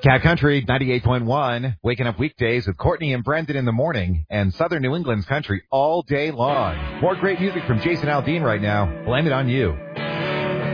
Cat Country 98.1, waking up weekdays with Courtney and Brendan in the morning, and Southern New England's country all day long. More great music from Jason Aldean right now. Blame it on you.